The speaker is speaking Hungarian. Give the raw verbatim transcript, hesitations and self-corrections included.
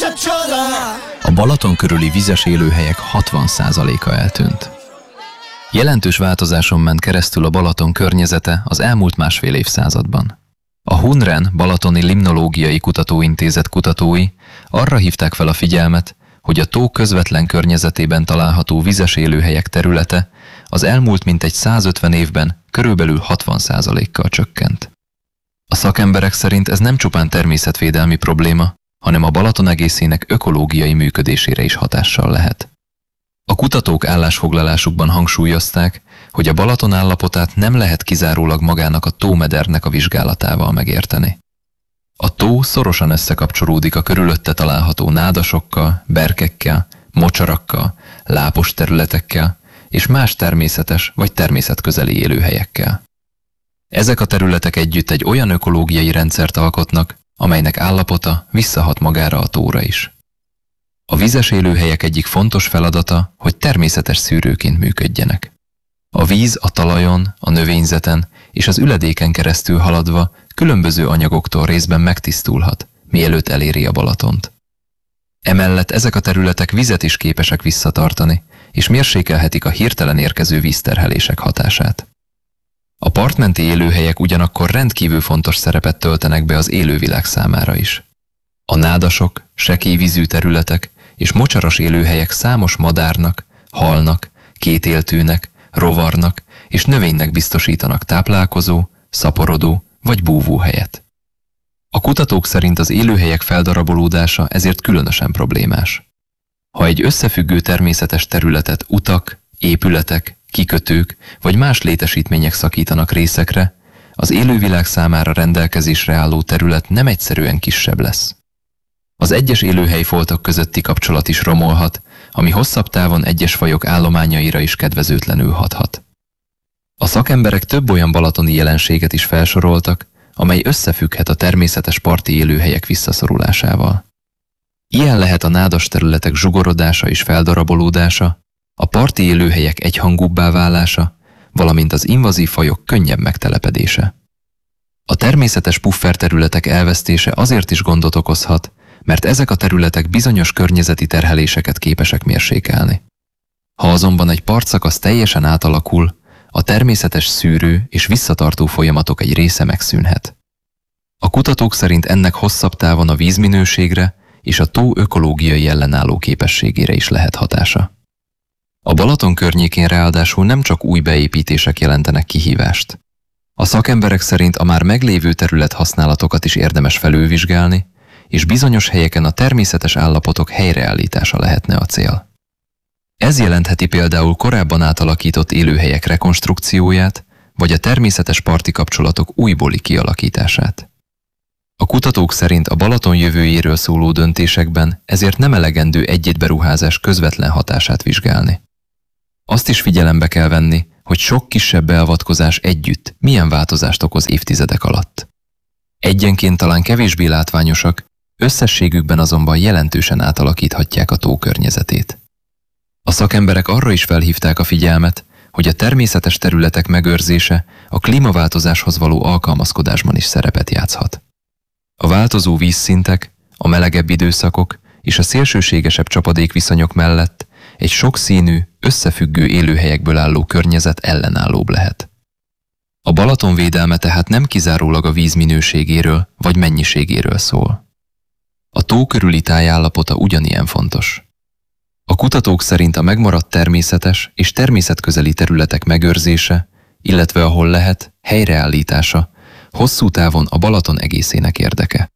A Balaton körüli vizes élőhelyek hatvan százaléka eltűnt. Jelentős változáson ment keresztül a Balaton környezete az elmúlt másfél évszázadban. A Hunren Balatoni Limnológiai Kutatóintézet kutatói arra hívták fel a figyelmet, hogy a tó közvetlen környezetében található vizes élőhelyek területe az elmúlt mintegy százötven évben körülbelül hatvan százalékkal csökkent. A szakemberek szerint ez nem csupán természetvédelmi probléma, hanem a Balaton egészének ökológiai működésére is hatással lehet. A kutatók állásfoglalásukban hangsúlyozták, hogy a Balaton állapotát nem lehet kizárólag magának a tómedernek a vizsgálatával megérteni. A tó szorosan összekapcsolódik a körülötte található nádasokkal, berkekkel, mocsarakkal, lápos területekkel és más természetes vagy természetközeli élőhelyekkel. Ezek a területek együtt egy olyan ökológiai rendszert alkotnak, amelynek állapota visszahat magára a tóra is. A vizes élőhelyek egyik fontos feladata, hogy természetes szűrőként működjenek. A víz a talajon, a növényzeten és az üledéken keresztül haladva különböző anyagoktól részben megtisztulhat, mielőtt eléri a Balatont. Emellett ezek a területek vizet is képesek visszatartani, és mérsékelhetik a hirtelen érkező vízterhelések hatását. A partmenti élőhelyek ugyanakkor rendkívül fontos szerepet töltenek be az élővilág számára is. A nádasok, sekélyvízű területek és mocsaras élőhelyek számos madárnak, halnak, kétéltűnek, rovarnak és növénynek biztosítanak táplálkozó, szaporodó vagy búvóhelyet. A kutatók szerint az élőhelyek feldarabolódása ezért különösen problémás. Ha egy összefüggő természetes területet utak, épületek, kikötők vagy más létesítmények szakítanak részekre, az élővilág számára rendelkezésre álló terület nem egyszerűen kisebb lesz. Az egyes élőhelyfoltok közötti kapcsolat is romolhat, ami hosszabb távon egyes fajok állományaira is kedvezőtlenül hathat. A szakemberek több olyan balatoni jelenséget is felsoroltak, amely összefügghet a természetes parti élőhelyek visszaszorulásával. Ilyen lehet a nádas területek zsugorodása és feldarabolódása, a parti élőhelyek egyhangúbbá válása, valamint az invazív fajok könnyebb megtelepedése. A természetes pufferterületek elvesztése azért is gondot okozhat, mert ezek a területek bizonyos környezeti terheléseket képesek mérsékelni. Ha azonban egy partszakasz teljesen átalakul, a természetes szűrő és visszatartó folyamatok egy része megszűnhet. A kutatók szerint ennek hosszabb távon a vízminőségre és a tó ökológiai ellenálló képességére is lehet hatása. A Balaton környékén ráadásul nem csak új beépítések jelentenek kihívást. A szakemberek szerint a már meglévő területhasználatokat is érdemes felülvizsgálni, és bizonyos helyeken a természetes állapotok helyreállítása lehetne a cél. Ez jelentheti például korábban átalakított élőhelyek rekonstrukcióját, vagy a természetes parti kapcsolatok újbóli kialakítását. A kutatók szerint a Balaton jövőjéről szóló döntésekben ezért nem elegendő egy-egy beruházás közvetlen hatását vizsgálni. Azt is figyelembe kell venni, hogy sok kisebb beavatkozás együtt milyen változást okoz évtizedek alatt. Egyenként talán kevésbé látványosak, összességükben azonban jelentősen átalakíthatják a tó környezetét. A szakemberek arra is felhívták a figyelmet, hogy a természetes területek megőrzése a klímaváltozáshoz való alkalmazkodásban is szerepet játszhat. A változó vízszintek, a melegebb időszakok és a szélsőségesebb csapadékviszonyok mellett egy sokszínű, összefüggő élőhelyekből álló környezet ellenállóbb lehet. A Balaton védelme tehát nem kizárólag a víz minőségéről vagy mennyiségéről szól. A tó körüli tájállapota ugyanilyen fontos. A kutatók szerint a megmaradt természetes és természetközeli területek megőrzése, illetve ahol lehet, helyreállítása hosszú távon a Balaton egészének érdeke.